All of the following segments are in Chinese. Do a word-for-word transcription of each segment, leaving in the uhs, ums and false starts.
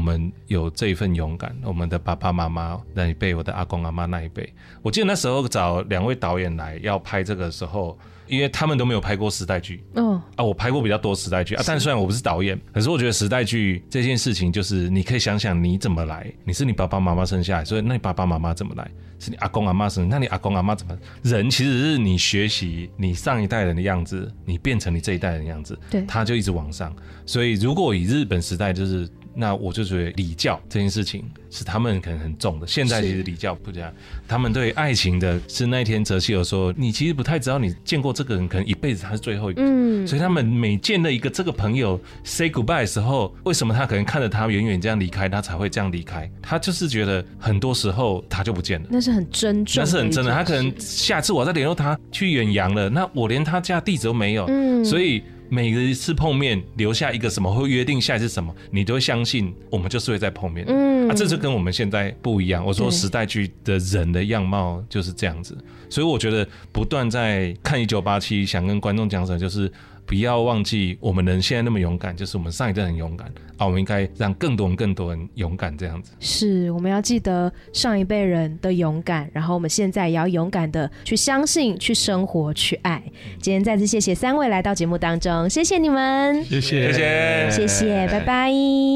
们有这一份勇敢，我们的爸爸妈妈那一辈，我的阿公阿妈那一辈，我记得那时候找两位导演来要拍这个时候，因为他们都没有拍过时代剧、哦啊、我拍过比较多时代剧、啊、但虽然我不是导演，可是我觉得时代剧这件事情就是你可以想想你怎么来，你是你爸爸妈妈生下来，所以那你爸爸妈妈怎么来，是你阿公阿妈生，那你阿公阿妈怎么，人其实是你学习你上一代人的样子，你变成你这一代人的样子，对，他就一直往上。所以如果以日本时代，就是那我就觉得礼教这件事情是他们可能很重的，现在其实礼教不这样，他们对爱情的是那一天泽希尔说，你其实不太知道你见过这个人可能一辈子他是最后一个、嗯、所以他们每见了一个这个朋友 say goodbye 的时候，为什么他可能看着他远远这样离开，他才会这样离开，他就是觉得很多时候他就不见了， 那是很珍重的， 那是很真的，他可能下次我再联络他去远洋了，那我连他家地址都没有、嗯、所以每一次碰面留下一个什么，会约定下一次什么，你都会相信我们就是会再碰面、嗯啊、这就跟我们现在不一样。我说时代剧的人的样貌就是这样子，所以我觉得不断在看一九八七，想跟观众讲什么，就是不要忘记我们人现在那么勇敢，就是我们上一代很勇敢啊，我们应该让更多人更多人勇敢，这样子。 是，我们要记得上一辈人的勇敢，然后我们现在也要勇敢的去相信、去生活、去爱。今天再次谢谢三位来到节目当中，谢谢你们， 谢谢，谢谢， 谢谢，拜拜。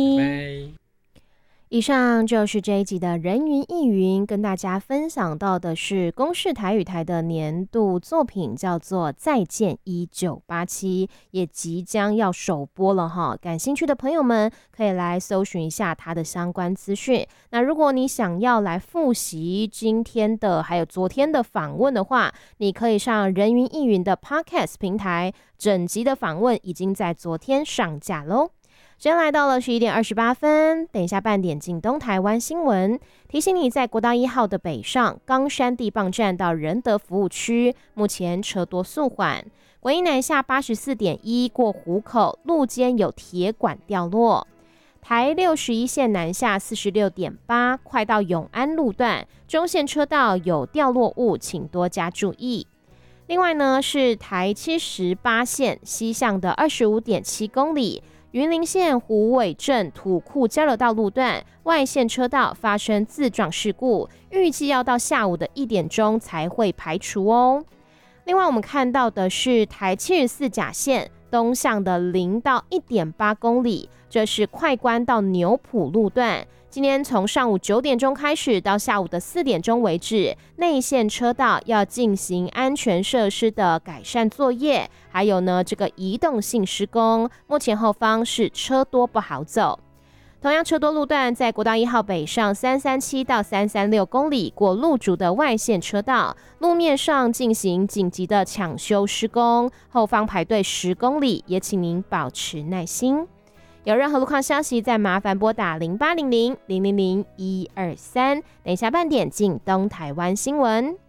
以上就是这一集的人云亦云，跟大家分享到的是公视台语台的年度作品，叫做《再见一九八七》，也即将要首播了哈。感兴趣的朋友们可以来搜寻一下它的相关资讯。那如果你想要来复习今天的还有昨天的访问的话，你可以上人云亦云的 Podcast 平台，整集的访问已经在昨天上架咯。时间来到了十一点二十八分，等一下半点进东台湾新闻。提醒你，在国道一号的北上冈山地磅站到仁德服务区，目前车多速缓。国一南下八十四点一过湖口，路肩有铁管掉落。台六十一线南下四十六点八，快到永安路段，中线车道有掉落物，请多加注意。另外呢，是台七十八线西向的二十五点七公里。云林县虎尾镇土库交流道路段外线车道发生自撞事故，预计要到下午的一点钟才会排除哦。另外我们看到的是台七十四甲线东向的零到一点八公里，这是快关到牛埔路段，今天从上午九点钟开始到下午的四点钟为止，内线车道要进行安全设施的改善作业，还有呢这个移动性施工，目前后方是车多不好走。同样车多路段在国道一号北上三三七到三三六公里过路竹的外线车道，路面上进行紧急的抢修施工，后方排队十公里，也请您保持耐心。有任何路况消息，再麻烦拨打零八零零零零零一二三。等一下半点进东台湾新闻。